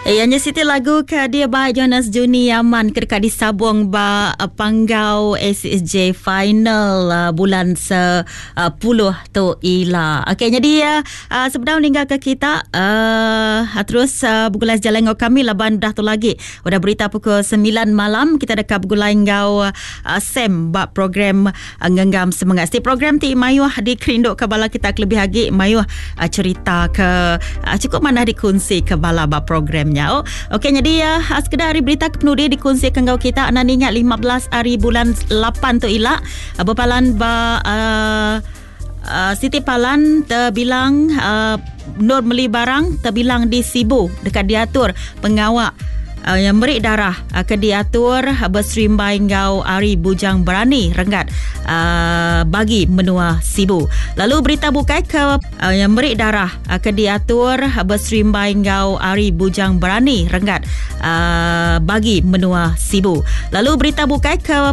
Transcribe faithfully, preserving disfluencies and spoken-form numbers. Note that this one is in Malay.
Ianya Siti lagu ke dia ba Jonas Juni Yaman kedekat di Sabung ba uh, Panggau A C S J final uh, bulan sepuluh tu ila. Okey, jadi uh, sebelum meninggal ke kita uh, terus uh, bergulas jalan ngau kami laban dah tu lagi. Udah berita pukul sembilan malam kita dekat bergulai ngau uh, Sam ba program uh, Genggam Semangat. Di program ti mayuh di kerinduk ke bala kita lebih lagi mayuh uh, cerita ke uh, cukup mana dikongsi ke bala ba program. Oh, okey, jadi ya uh, sekedar hari berita kepenuh dikongsikan kau kita anak ingat lima belas hari bulan lapan tu ila uh, berpalan ba uh, uh, Siti Palan terbilang uh, Nur Meli Barang terbilang di Sibu dekat diatur pengawak Uh, yang beri darah uh, ke diatur uh, berserimbai ngau Ari Bujang Berani Renggat uh, bagi menua Sibu. Lalu berita bukai ke uh, yang beri darah uh, ke diatur uh, berserimbai ngau Ari Bujang Berani Renggat uh, bagi menua Sibu. Lalu berita bukai ke